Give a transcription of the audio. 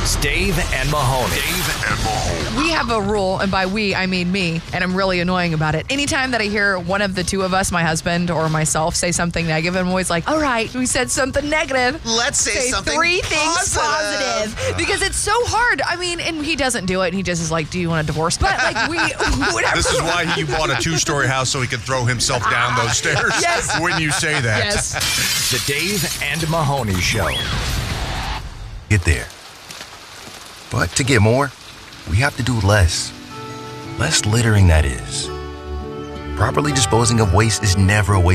It's Dave and Mahoney. We have a rule, and by we, I mean me, and I'm really annoying about it. Anytime that I hear one of the two of us, my husband or myself, say something negative, I'm always like, all right, we said something negative. Let's say something three things positive. Because it's so hard. I mean, and he doesn't do it, and he just is like, do you want a divorce? But like whatever. This is why he bought a 2-story house so he could throw himself down those stairs Yes. when you say that. Yes. The Dave and Mahoney Show. Get there. But to get more, we have to do less. Less littering, that is. Properly disposing of waste is never a waste.